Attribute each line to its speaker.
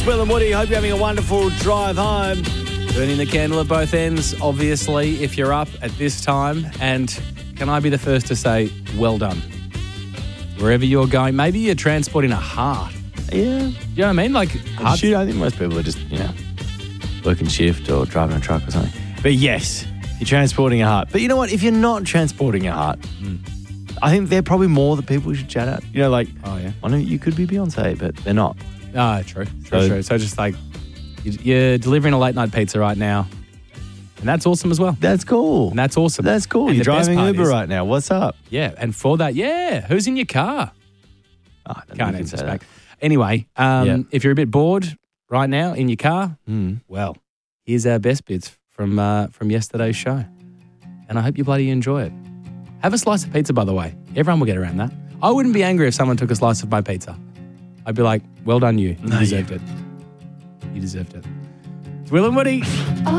Speaker 1: It's Will and Woody. Hope you're having a wonderful drive home.
Speaker 2: Burning the candle at both ends, obviously, if you're up at this time. And can I be the first to say, well done. Wherever you're going, maybe you're transporting a heart.
Speaker 1: Yeah.
Speaker 2: You know what I mean? Like, hearts.
Speaker 1: Shoot, I think most people are just, working shift or driving a truck or something. But yes, you're transporting a heart. But you know what? If you're not transporting a heart, I think they're probably more the people we should chat at. You know, like,
Speaker 2: Oh, yeah.
Speaker 1: I know you could be Beyonce, but they're not.
Speaker 2: Ah, true. So just like, you're delivering a late night pizza right now. And that's awesome as well.
Speaker 1: That's cool.
Speaker 2: And that's awesome.
Speaker 1: That's cool.
Speaker 2: And
Speaker 1: You're
Speaker 2: the best
Speaker 1: driving
Speaker 2: part
Speaker 1: Uber
Speaker 2: is-
Speaker 1: right now. What's up?
Speaker 2: Yeah. And for that, who's in your car?
Speaker 1: Oh, I don't think
Speaker 2: Can't
Speaker 1: you can
Speaker 2: answer
Speaker 1: say
Speaker 2: back.
Speaker 1: that.
Speaker 2: Anyway, if you're a bit bored right now in your car,
Speaker 1: Mm.
Speaker 2: well, here's our best bits from yesterday's show. And I hope you bloody enjoy it. Have a slice of pizza, by the way. Everyone will get around that. I wouldn't be angry if someone took a slice of my pizza. I'd be like, well done you. You deserved it. You deserved it. It's Will and Woody.